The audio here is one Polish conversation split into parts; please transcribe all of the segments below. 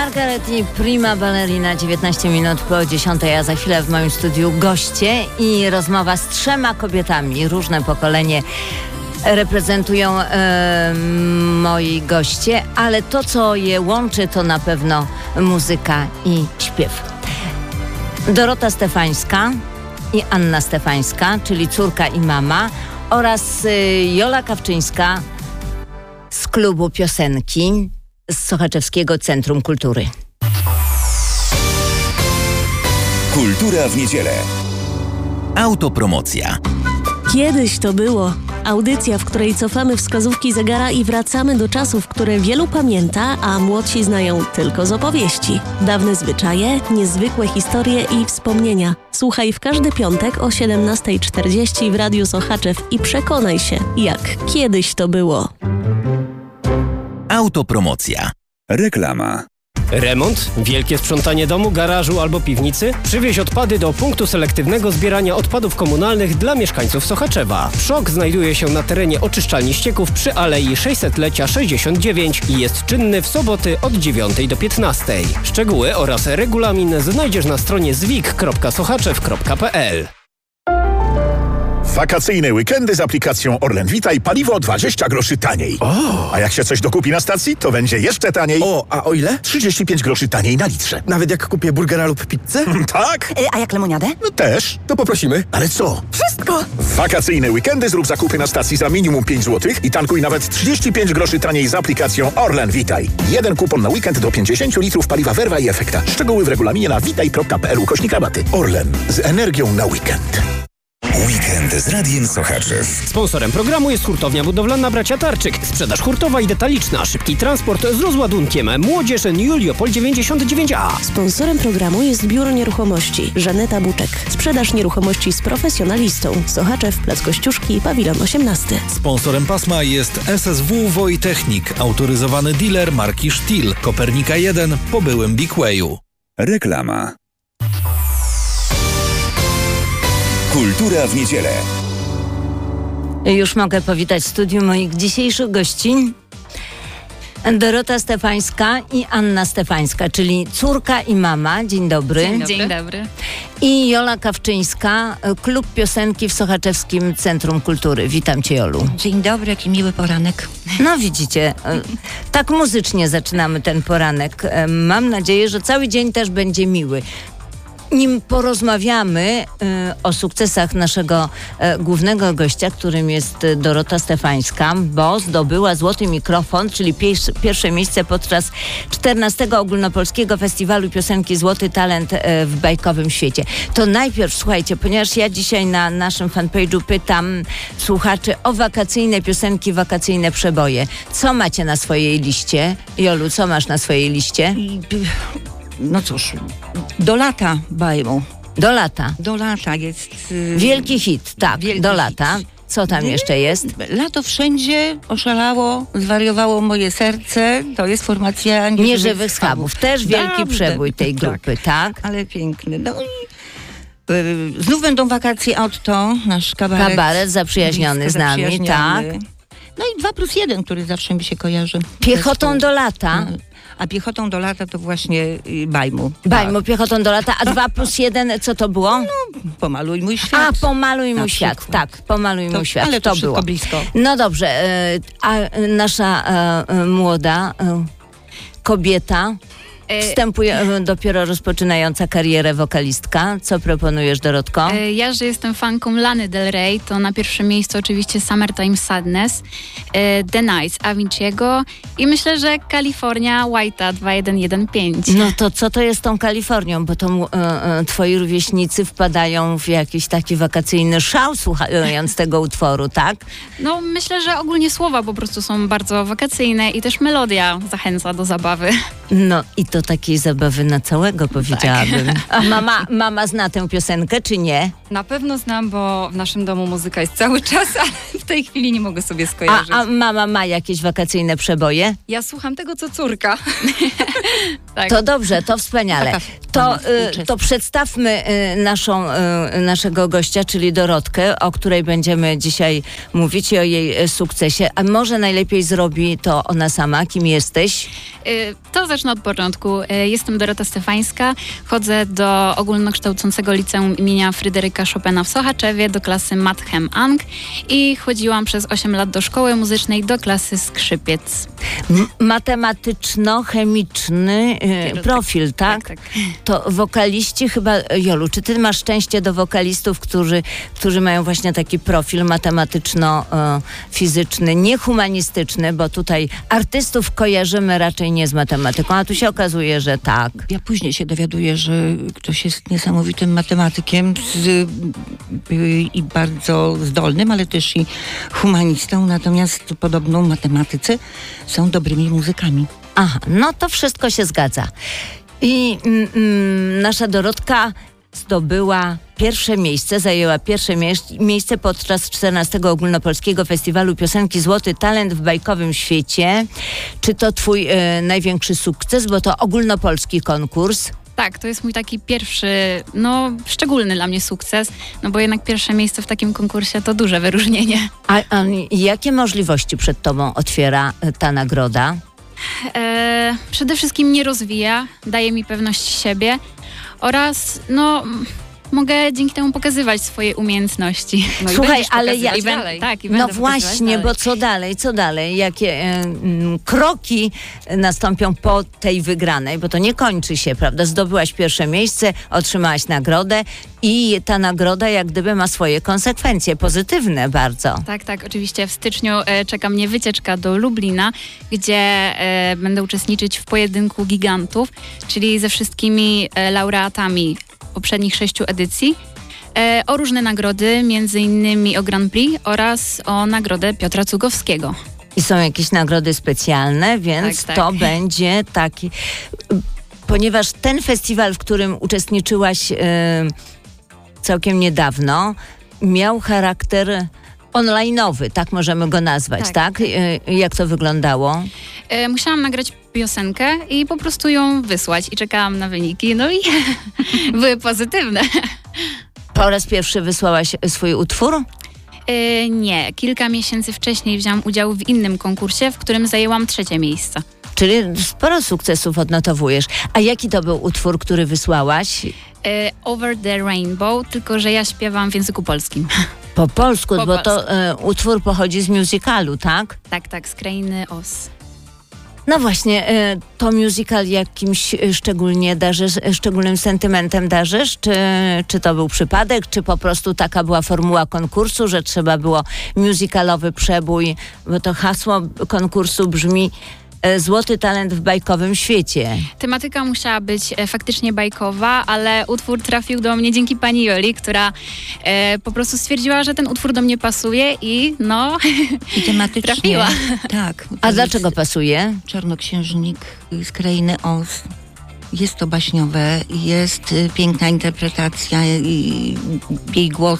Margaret i Prima Ballerina, 19 minut po 10, a za chwilę w moim studiu goście i rozmowa z 3 kobietami. Różne pokolenie reprezentują moi goście, ale to, co je łączy, to na pewno muzyka i śpiew. Dorota Stefańska i Anna Stefańska, czyli córka i mama, oraz Jola Kawczyńska z klubu piosenki z Sochaczewskiego Centrum Kultury. Kultura w niedzielę. Autopromocja. Kiedyś to było. Audycja, w której cofamy wskazówki zegara i wracamy do czasów, które wielu pamięta, a młodsi znają tylko z opowieści. Dawne zwyczaje, niezwykłe historie i wspomnienia. Słuchaj w każdy piątek o 17:40 w Radiu Sochaczew i przekonaj się, jak kiedyś to było. Autopromocja. Reklama. Remont, wielkie sprzątanie domu, garażu albo piwnicy? Przywieź odpady do punktu selektywnego zbierania odpadów komunalnych dla mieszkańców Sochaczewa. Przok znajduje się na terenie oczyszczalni ścieków przy Alei 600-lecia 69 i jest czynny w soboty od 9 do 15. Szczegóły oraz regulamin znajdziesz na stronie zwik.sochaczew.pl. Wakacyjne weekendy z aplikacją Orlen Vitaj, paliwo 20 groszy taniej. A jak się coś dokupi na stacji, to będzie jeszcze taniej. A o ile? 35 groszy taniej na litrze. Nawet jak kupię burgera lub pizzę? Tak? A jak lemoniadę? No też. To poprosimy. Ale co? Wszystko! W wakacyjne weekendy zrób zakupy na stacji za minimum 5 zł i tankuj nawet 35 groszy taniej z aplikacją Orlen Vitaj. Jeden kupon na weekend do 50 litrów paliwa Verva i Efekta. Szczegóły w regulaminie na vitaj.pl/rabaty. Orlen. Z energią na weekend. Weekend z Radiem Sochaczew. Sponsorem programu jest hurtownia budowlana Bracia Tarczyk. Sprzedaż hurtowa i detaliczna. Szybki transport z rozładunkiem. Młodzież Juliopol 99A. Sponsorem programu jest Biuro Nieruchomości Żaneta Buczek. Sprzedaż nieruchomości z profesjonalistą. Sochaczew, Plac Kościuszki, Pawilon 18. Sponsorem pasma jest SSW Wojtechnik, autoryzowany dealer marki Stihl, Kopernika 1 po byłym Big Wayu. Reklama. Kultura w niedzielę. Już mogę powitać w studiu moich dzisiejszych gościń. Dorota Stefańska i Anna Stefańska, czyli córka i mama. Dzień dobry. Dzień dobry. I Jola Kawczyńska, klub piosenki w Sochaczewskim Centrum Kultury. Witam cię, Jolu. Dzień dobry, jaki miły poranek. No widzicie, tak muzycznie zaczynamy ten poranek. Mam nadzieję, że cały dzień też będzie miły. Nim porozmawiamy o sukcesach naszego głównego gościa, którym jest Dorota Stefańska, bo zdobyła złoty mikrofon, czyli pierwsze miejsce podczas 14. Ogólnopolskiego Festiwalu Piosenki Złoty Talent w bajkowym świecie. To najpierw, słuchajcie, ponieważ ja dzisiaj na naszym fanpage'u pytam słuchaczy o wakacyjne piosenki, wakacyjne przeboje. Co macie na swojej liście? Jolu, co masz na swojej liście? No cóż, do lata bajmu. Do lata. Do lata jest... Wielki hit, tak, wielki do hit. lata. Co tam jeszcze jest? Lato wszędzie oszalało, zwariowało moje serce. To jest formacja Nieżywych Schabów. Też wielki Dawne. przebój tej grupy, tak? Ale piękny. No i znów będą wakacje Otto, nasz kabaret. Kabaret zaprzyjaźniony z nami, tak. No i 2+1, który zawsze mi się kojarzy. Piechotą do lata. A piechotą do lata to właśnie bajmu. Bajmu, piechotą do lata. A 2+1, co to było? No, pomaluj mój świat. A, pomaluj mój świat, przykład. tak. Pomaluj mój świat. Ale to było blisko. No dobrze, a nasza młoda kobieta wstępuje dopiero rozpoczynająca karierę wokalistka. Co proponujesz, Dorotko? Ja, że jestem fanką Lany Del Rey, to na pierwszym miejscu oczywiście Summertime Sadness, The Nights Avicii'ego i myślę, że Kalifornia White'a 2115. No to co to jest tą Kalifornią? Bo to twoi rówieśnicy wpadają w jakiś taki wakacyjny szał słuchając tego utworu, tak? No myślę, że ogólnie słowa po prostu są bardzo wakacyjne i też melodia zachęca do zabawy. No i to takiej zabawy na całego, powiedziałabym. Tak. A mama zna tę piosenkę, czy nie? Na pewno znam, bo w naszym domu muzyka jest cały czas, ale w tej chwili nie mogę sobie skojarzyć. A mama ma jakieś wakacyjne przeboje? Ja słucham tego, co córka. Tak. To dobrze, to wspaniale. To przedstawmy naszego gościa, czyli Dorotkę, o której będziemy dzisiaj mówić i o jej sukcesie. A może najlepiej zrobi to ona sama. Kim jesteś? To zacznę od początku. Jestem Dorota Stefańska. Chodzę do ogólnokształcącego liceum imienia Fryderyka Chopina w Sochaczewie do klasy Mat Chem Ang i chodziłam przez 8 lat do szkoły muzycznej do klasy skrzypiec. Matematyczno-chemiczny profil, tak? Tak. To wokaliści chyba, Jolu, czy ty masz szczęście do wokalistów, którzy mają właśnie taki profil matematyczno-fizyczny, niehumanistyczny, bo tutaj artystów kojarzymy raczej nie z matematyką, a tu się okazuje, że tak. Ja później się dowiaduję, że ktoś jest niesamowitym matematykiem i bardzo zdolnym, ale też i humanistą, natomiast podobno matematycy są dobrymi muzykami. Aha, no to wszystko się zgadza. I nasza Dorotka zdobyła zajęła pierwsze miejsce podczas 14. Ogólnopolskiego Festiwalu Piosenki Złoty Talent w bajkowym świecie. Czy to twój największy sukces, bo to ogólnopolski konkurs? Tak, to jest mój taki pierwszy, szczególny dla mnie sukces, bo jednak pierwsze miejsce w takim konkursie to duże wyróżnienie. A jakie możliwości przed tobą otwiera ta nagroda? Przede wszystkim mnie rozwija, daje mi pewność siebie oraz mogę dzięki temu pokazywać swoje umiejętności. Słuchaj, ale ja... Właśnie, bo co dalej? Jakie kroki nastąpią po tej wygranej? Bo to nie kończy się, prawda? Zdobyłaś pierwsze miejsce, otrzymałaś nagrodę i ta nagroda jak gdyby ma swoje konsekwencje, pozytywne bardzo. Tak, oczywiście. W styczniu czeka mnie wycieczka do Lublina, gdzie będę uczestniczyć w pojedynku gigantów, czyli ze wszystkimi laureatami poprzednich 6 edycji o różne nagrody, między innymi o Grand Prix oraz o nagrodę Piotra Cugowskiego. I są jakieś nagrody specjalne, więc tak. To będzie taki... Ponieważ ten festiwal, w którym uczestniczyłaś całkiem niedawno, miał charakter online'owy, tak możemy go nazwać, tak? Jak to wyglądało? Musiałam nagrać piosenkę i po prostu ją wysłać i czekałam na wyniki, i były pozytywne. Po raz pierwszy wysłałaś swój utwór? Nie, kilka miesięcy wcześniej wziąłam udział w innym konkursie, w którym zajęłam 3. miejsce. Czyli sporo sukcesów odnotowujesz. A jaki to był utwór, który wysłałaś? Over the Rainbow, tylko że ja śpiewam w języku polskim. Po polsku, bo to utwór pochodzi z musicalu, tak? Tak, z Krainy Oz. No właśnie, to musical jakimś szczególnym sentymentem darzysz? Czy to był przypadek, czy po prostu taka była formuła konkursu, że trzeba było musicalowy przebój, bo to hasło konkursu brzmi Złoty talent w bajkowym świecie. Tematyka musiała być faktycznie bajkowa, ale utwór trafił do mnie dzięki pani Joli, która po prostu stwierdziła, że ten utwór do mnie pasuje i tematycznie trafiła. Tak. A dlaczego pasuje? Czarnoksiężnik z Krainy Oz. Jest to baśniowe, jest piękna interpretacja i jej głos...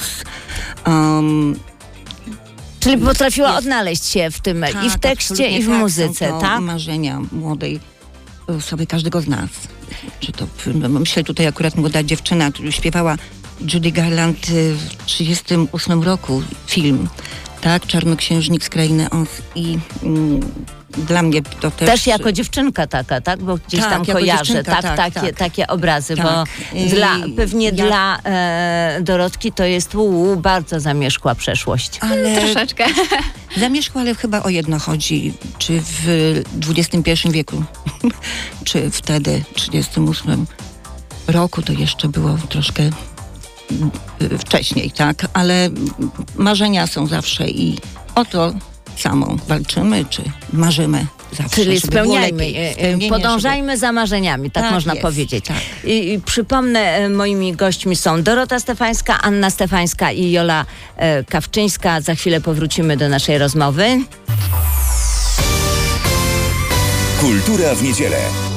Czyli potrafiła odnaleźć się w tym i w tekście, i w muzyce, są to tak? marzenia młodej osoby, każdego z nas. Czy to, myślę tutaj akurat młoda dziewczyna, która śpiewała Judy Garland w 1938 roku film, tak? Czarnoksiężnik z Krainy Oz i dla mnie to też jako dziewczynka taka, tak? Bo gdzieś tam kojarzę, takie obrazy, bo dla Dorotki to jest bardzo zamierzchła przeszłość. Ale troszeczkę. Zamierzchła, ale chyba o jedno chodzi, czy w XXI wieku, czy wtedy, w 1938 roku, to jeszcze było troszkę wcześniej, tak? Ale marzenia są zawsze i o to samo walczymy, czy marzymy zawsze. Czyli spełniajmy, podążajmy za marzeniami, tak można powiedzieć. Tak. I przypomnę, moimi gośćmi są Dorota Stefańska, Anna Stefańska i Jola Kawczyńska. Za chwilę powrócimy do naszej rozmowy. Kultura w niedzielę.